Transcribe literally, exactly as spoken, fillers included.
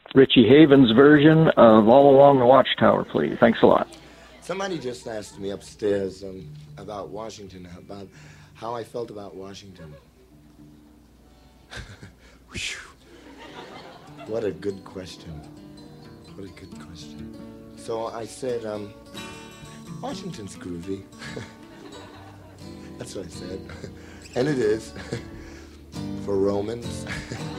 Richie Havens' version of All Along the Watchtower, please. Thanks a lot. Somebody just asked me upstairs um, about Washington, about how I felt about Washington. What a good question. What a good question. So I said, um, Washington's groovy. That's what I said. And it is. For Romans.